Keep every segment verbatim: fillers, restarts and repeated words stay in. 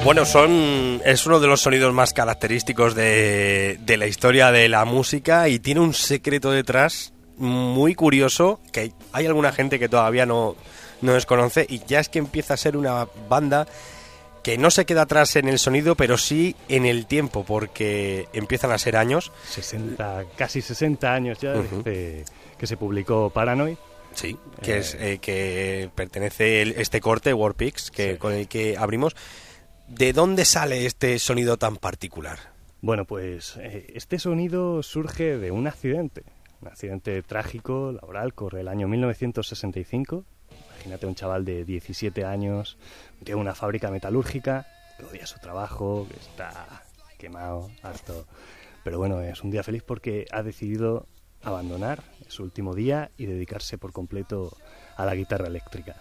Bueno, son es uno de los sonidos más característicos de, de la historia de la música y tiene un secreto detrás muy curioso que hay alguna gente que todavía no, no desconoce, y ya es que empieza a ser una banda que no se queda atrás en el sonido, pero sí en el tiempo, porque empiezan a ser años. sesenta, casi sesenta años ya uh-huh. desde que se publicó Paranoid. Sí, que, eh, es, eh, que pertenece el, este corte, War Pigs, que, sí. con el que abrimos. ¿De dónde sale este sonido tan particular? Bueno, pues eh, este sonido surge de un accidente, un accidente trágico, laboral, corre el año mil novecientos sesenta y cinco. Imagínate un chaval de diecisiete años, tiene una fábrica metalúrgica, que odia su trabajo, que está quemado, harto. Pero bueno, es un día feliz porque ha decidido abandonar su último día y dedicarse por completo a la guitarra eléctrica.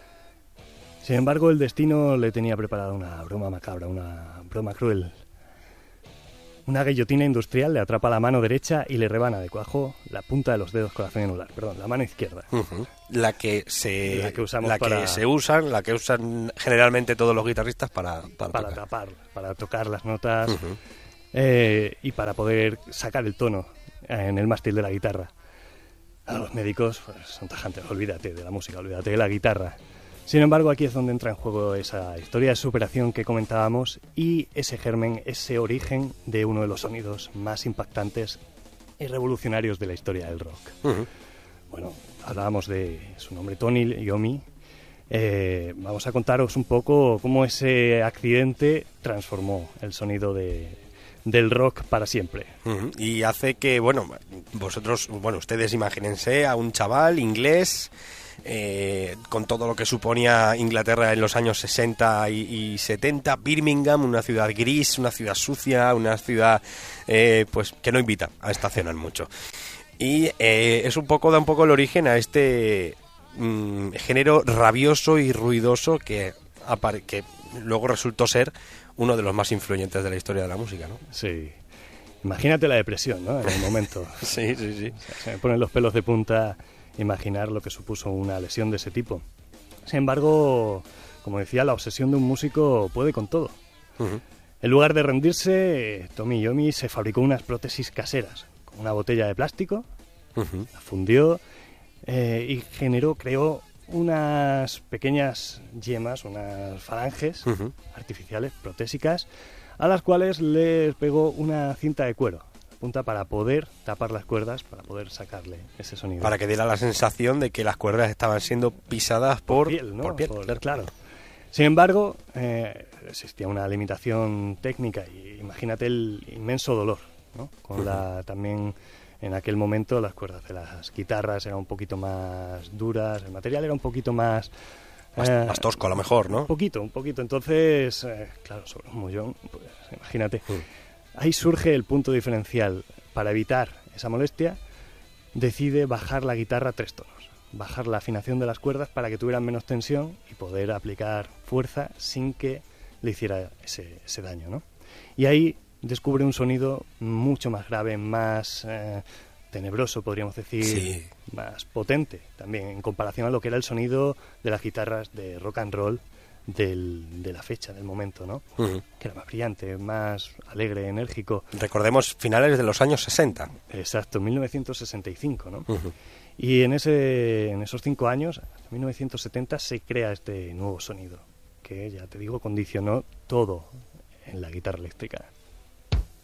Sin embargo, el destino le tenía preparada una broma macabra, una broma cruel. Una guillotina industrial le atrapa la mano derecha y le rebana de cuajo la punta de los dedos corazón y anular, perdón, la mano izquierda. Uh-huh. La que se la que usamos la para, que se usan, la que usan generalmente todos los guitarristas para para, para tocar. tapar, para tocar las notas uh-huh. eh, y para poder sacar el tono en el mástil de la guitarra. A los médicos pues, son tajantes, olvídate de la música, olvídate de la guitarra. Sin embargo, aquí es donde entra en juego esa historia de superación que comentábamos y ese germen, ese origen de uno de los sonidos más impactantes y revolucionarios de la historia del rock. Uh-huh. Bueno, hablábamos de su nombre, Tony Iommi. Eh, vamos a contaros un poco cómo ese accidente transformó el sonido de, del rock para siempre. Uh-huh. Y hace que, bueno, vosotros, bueno, ustedes imagínense a un chaval inglés... Eh, con todo lo que suponía Inglaterra en los años sesenta y, y setenta, Birmingham, una ciudad gris, una ciudad sucia, una ciudad eh, pues que no invita a estacionar mucho. Y eh, es un poco, da un poco el origen a este mm, género rabioso y ruidoso que, apare- que luego resultó ser uno de los más influyentes de la historia de la música, ¿no? Sí. Imagínate la depresión, ¿no? En el momento. sí, sí, sí. O sea, se me ponen los pelos de punta imaginar lo que supuso una lesión de ese tipo. Sin embargo, como decía, la obsesión de un músico puede con todo. Uh-huh. En lugar de rendirse, Tony Iommi se fabricó unas prótesis caseras con una botella de plástico, uh-huh. la fundió eh, y generó, creó unas pequeñas yemas, unas falanges uh-huh. artificiales, protésicas, a las cuales les pegó una cinta de cuero punta para poder tapar las cuerdas, para poder sacarle ese sonido. Para que diera la sensación de que las cuerdas estaban siendo pisadas por, por piel, ¿no? Por piel, por, claro. claro. Sin embargo, eh, existía una limitación técnica y imagínate el inmenso dolor, ¿no? Con uh-huh. la también en aquel momento las cuerdas de las guitarras eran un poquito más duras, el material era un poquito más Más, eh, más tosco a lo mejor, ¿no? Un poquito, un poquito. Entonces, eh, claro, sobre un mollón, pues imagínate. Uh-huh. Ahí surge el punto diferencial. Para evitar esa molestia, decide bajar la guitarra tres tonos, bajar la afinación de las cuerdas para que tuvieran menos tensión y poder aplicar fuerza sin que le hiciera ese, ese daño, ¿no? Y ahí descubre un sonido mucho más grave, más eh, tenebroso, podríamos decir, sí. más potente también en comparación a lo que era el sonido de las guitarras de rock and roll Del, de la fecha, del momento, ¿no? Uh-huh. Que era más brillante, más alegre, enérgico. Recordemos finales de los años sesenta. Exacto, mil novecientos sesenta y cinco, ¿no? Uh-huh. Y en ese en esos cinco años, en mil novecientos setenta, se crea este nuevo sonido, que ya te digo, condicionó todo en la guitarra eléctrica.